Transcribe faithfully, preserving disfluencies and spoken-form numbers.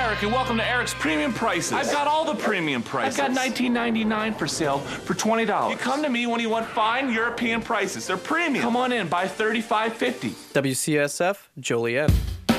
Eric, and welcome to Eric's Premium Prices. I've got all the premium prices. I've got nineteen ninety-nine for sale for twenty dollars. You come to me when you want fine European prices. They're premium. Come on in, buy thirty-five fifty. W C S F, Joliet.